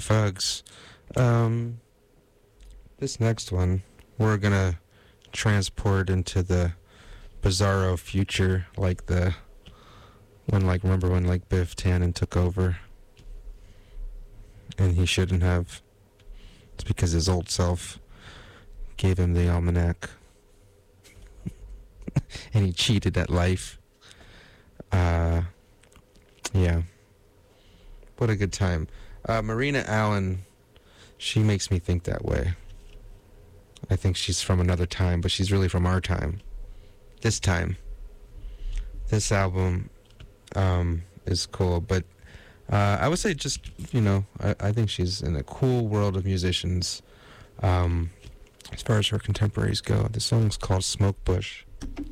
Fugs. Um, this next one, we're gonna transport into the bizarro future, like remember when like Biff Tannen took over, and he shouldn't have. It's because his old self gave him the almanac, and he cheated at life. Yeah. What a good time. Marina Allen, she makes me think that way. I think she's from another time, but she's really from our time. This time. This album is cool, but I would say just, I think she's in a cool world of musicians as far as her contemporaries go. The song's called Smoke Bush.